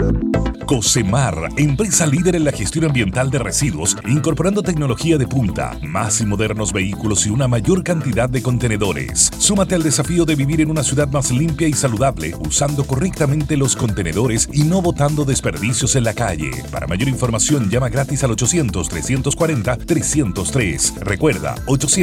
Cosemar, empresa líder en la gestión ambiental de residuos, incorporando tecnología de punta, más y modernos vehículos y una mayor cantidad de contenedores. Súmate al desafío de vivir en una ciudad más limpia y saludable, usando correctamente los contenedores y no botando desperdicios en la calle. Para mayor información, llama gratis al 800-340-303. Recuerda,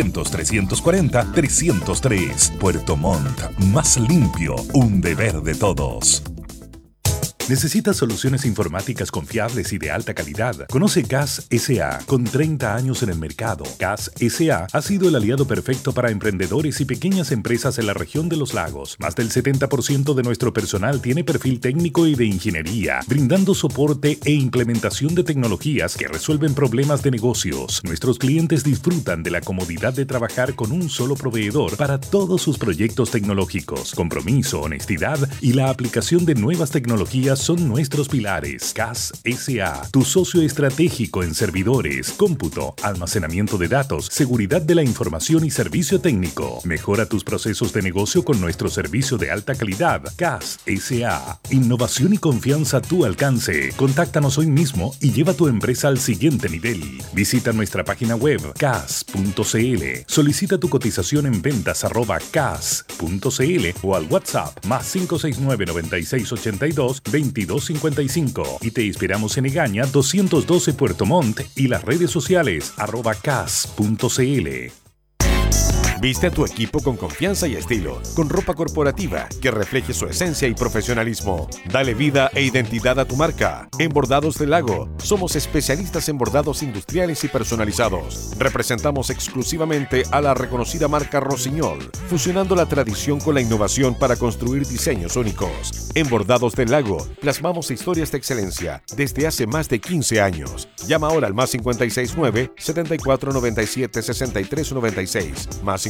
800-340-303. Puerto Montt, más limpio, un deber de todos. ¿Necesitas soluciones informáticas confiables y de alta calidad? Conoce CAS S.A. Con 30 años en el mercado, CAS S.A. ha sido el aliado perfecto para emprendedores y pequeñas empresas en la región de los lagos. Más del 70% de nuestro personal tiene perfil técnico y de ingeniería, brindando soporte e implementación de tecnologías que resuelven problemas de negocios. Nuestros clientes disfrutan de la comodidad de trabajar con un solo proveedor para todos sus proyectos tecnológicos. Compromiso, honestidad y la aplicación de nuevas tecnologías son nuestros pilares. CAS S.A., tu socio estratégico en servidores, cómputo, almacenamiento de datos, seguridad de la información y servicio técnico. Mejora tus procesos de negocio con nuestro servicio de alta calidad. CAS S.A., innovación y confianza a tu alcance. Contáctanos hoy mismo y lleva tu empresa al siguiente nivel. Visita nuestra página web cas.cl. Solicita tu cotización en ventas@cas.cl o al WhatsApp más 569 9682 2255 y te inspiramos en Egaña 212 Puerto Montt y las redes sociales @cas.cl. Viste a tu equipo con confianza y estilo, con ropa corporativa que refleje su esencia y profesionalismo. Dale vida e identidad a tu marca. En Bordados del Lago, somos especialistas en bordados industriales y personalizados. Representamos exclusivamente a la reconocida marca Rossignol, fusionando la tradición con la innovación para construir diseños únicos. En Bordados del Lago, plasmamos historias de excelencia desde hace más de 15 años. Llama ahora al más 569 7497 6396, más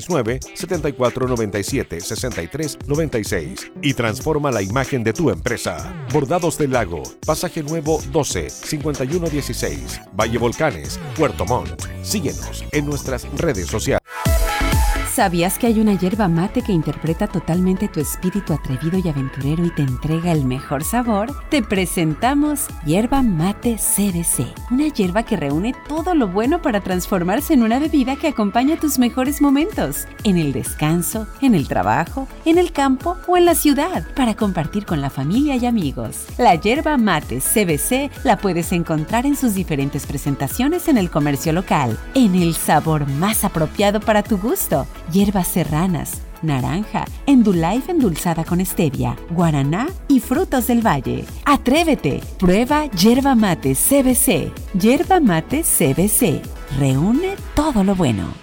569-7497-6396 y transforma la imagen de tu empresa. Bordados del Lago, Pasaje Nuevo 12, 5116, Valle Volcanes, Puerto Montt. Síguenos en nuestras redes sociales. ¿Sabías que hay una yerba mate que interpreta totalmente tu espíritu atrevido y aventurero y te entrega el mejor sabor? Te presentamos Yerba Mate CBC, una yerba que reúne todo lo bueno para transformarse en una bebida que acompaña tus mejores momentos, en el descanso, en el trabajo, en el campo o en la ciudad, para compartir con la familia y amigos. La Yerba Mate CBC la puedes encontrar en sus diferentes presentaciones en el comercio local, en el sabor más apropiado para tu gusto. Hierbas serranas, naranja, Endullife endulzada con stevia, guaraná y frutos del valle. ¡Atrévete! Prueba Yerba Mate CBC. Yerba Mate CBC. Reúne todo lo bueno.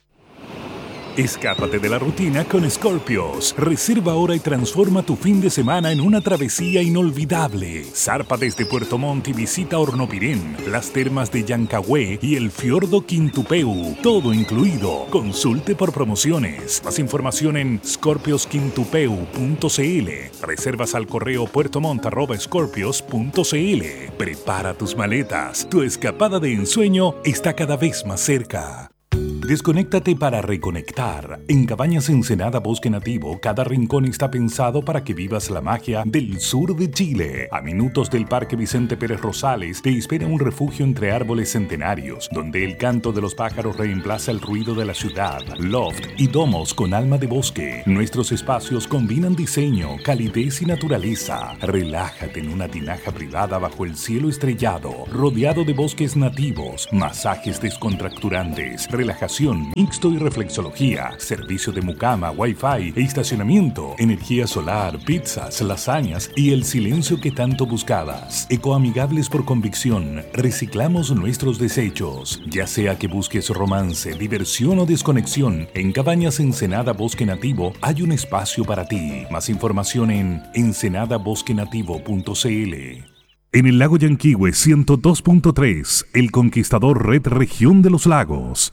Escápate de la rutina con Scorpios. Reserva ahora y transforma tu fin de semana en una travesía inolvidable. Zarpa desde Puerto Montt y visita Hornopirén, las termas de Llancagüe y el fiordo Quintupeu. Todo incluido. Consulte por promociones. Más información en scorpiosquintupeu.cl. Reservas al correo puertomont@scorpios.cl. Prepara tus maletas. Tu escapada de ensueño está cada vez más cerca. Desconéctate para reconectar. En Cabañas Ensenada Bosque Nativo, cada rincón está pensado para que vivas la magia del sur de Chile. A minutos del Parque Vicente Pérez Rosales te espera un refugio entre árboles centenarios, donde el canto de los pájaros reemplaza el ruido de la ciudad. Loft y domos con alma de bosque. Nuestros espacios combinan diseño, calidez y naturaleza. Relájate en una tinaja privada bajo el cielo estrellado, rodeado de bosques nativos, masajes descontracturantes, relajación, mixto y reflexología, servicio de mucama, wifi e estacionamiento, energía solar, pizzas, lasañas y el silencio que tanto buscabas. Ecoamigables por convicción, reciclamos nuestros desechos. Ya sea que busques romance, diversión o desconexión, en Cabañas Ensenada Bosque Nativo hay un espacio para ti. Más información en ensenadabosquenativo.cl. En el lago Yanquihue 102.3, El Conquistador Red Región de los Lagos.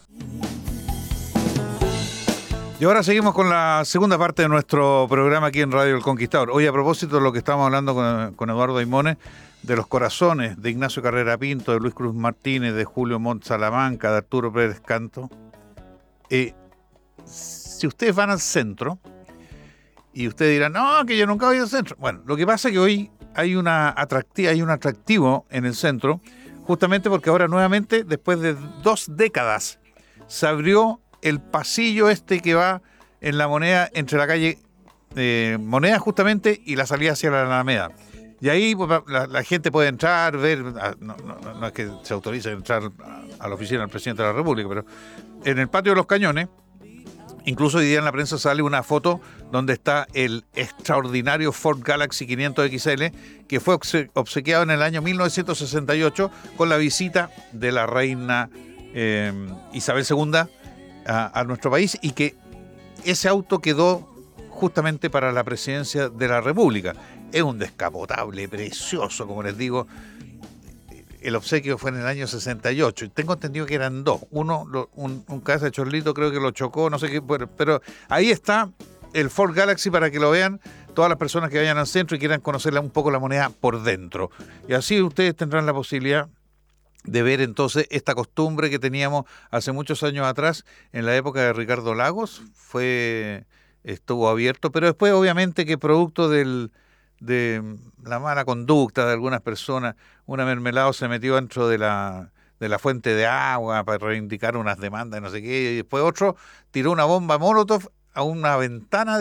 Y ahora seguimos con la segunda parte de nuestro programa aquí en Radio El Conquistador. Hoy, a propósito de lo que estábamos hablando con Eduardo Aimone, de los corazones de Ignacio Carrera Pinto, de Luis Cruz Martínez, de Julio Montt Salamanca, de Arturo Pérez Canto. Si ustedes van al centro, y ustedes dirán, no, que yo nunca voy al centro. Bueno, lo que pasa es que hoy hay un atractivo en el centro, justamente porque ahora nuevamente, después de 2 décadas, se abrió el pasillo que va en la Moneda, entre la calle Moneda justamente y la salida hacia la Alameda. Y ahí pues, la gente puede entrar, ver, no es que se autorice a entrar a la oficina del presidente de la República, pero en el patio de los Cañones, incluso hoy día en la prensa sale una foto donde está el extraordinario Ford Galaxy 500 XL, que fue obsequiado en el año 1968 con la visita de la reina Isabel II a nuestro país, y que ese auto quedó justamente para la presidencia de la República. Es un descapotable precioso, como les digo. El obsequio fue en el año 68. Y tengo entendido que eran 2. Uno, un cabeza de chorlito, creo que lo chocó, no sé qué. Pero ahí está el Ford Galaxy para que lo vean todas las personas que vayan al centro y quieran conocer un poco la Moneda por dentro. Y así ustedes tendrán la posibilidad de ver entonces esta costumbre que teníamos hace muchos años atrás, en la época de Ricardo Lagos, estuvo abierto, pero después obviamente que producto de la mala conducta de algunas personas, una mermelada se metió dentro de la fuente de agua para reivindicar unas demandas y no sé qué, y después otro tiró una bomba Molotov a una ventana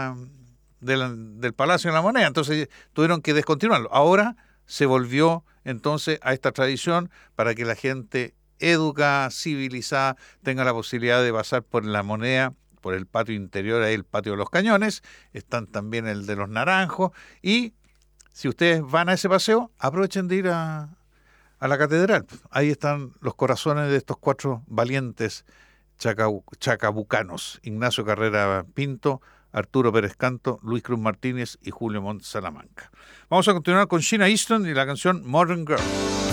del Palacio de la Moneda, entonces tuvieron que descontinuarlo. Ahora se volvió entonces a esta tradición para que la gente educada, civilizada, tenga la posibilidad de pasar por la Moneda, por el patio interior, ahí el patio de los Cañones, están también el de los Naranjos, y si ustedes van a ese paseo, aprovechen de ir a la catedral. Ahí están los corazones de estos 4 valientes chacabucanos: Ignacio Carrera Pinto, Arturo Pérez Canto, Luis Cruz Martínez y Julio Montt Salamanca. Vamos a continuar con Sheena Easton y la canción Modern Girl.